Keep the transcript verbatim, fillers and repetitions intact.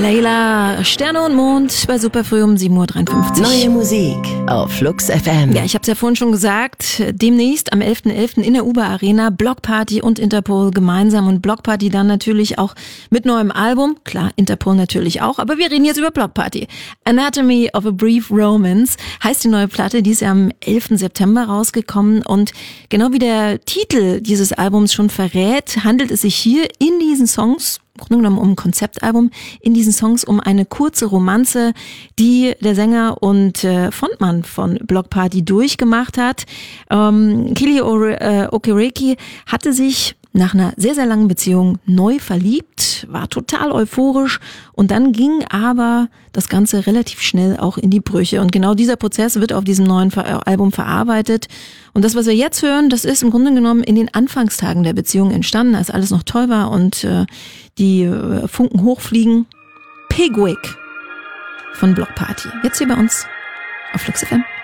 Layla, Sterne und Mond bei Superfrüh um sieben Uhr dreiundfünfzig. Neue Musik auf Flux F M. Ja, ich habe es ja vorhin schon gesagt, demnächst am elften elften in der Uber Arena Bloc Party und Interpol gemeinsam und Bloc Party dann natürlich auch mit neuem Album. Klar, Interpol natürlich auch, aber wir reden jetzt über Bloc Party. Anatomy of a Brief Romance heißt die neue Platte, die ist ja am elften September rausgekommen und genau wie der Titel dieses Albums schon verrät, handelt es sich hier in diesen Songs im Grunde genommen um ein Konzeptalbum, in diesen Songs um eine kurze Romanze, die der Sänger und äh, Frontmann von Bloc Party durchgemacht hat. Ähm, Kili äh, Okereke hatte sich nach einer sehr, sehr langen Beziehung neu verliebt, war total euphorisch und dann ging aber das Ganze relativ schnell auch in die Brüche. Und genau dieser Prozess wird auf diesem neuen Ver- Album verarbeitet. Und das, was wir jetzt hören, das ist im Grunde genommen in den Anfangstagen der Beziehung entstanden, als alles noch toll war und äh, die äh, Funken hochfliegen. Pigwig von Bloc Party. Jetzt hier bei uns auf Flux F M.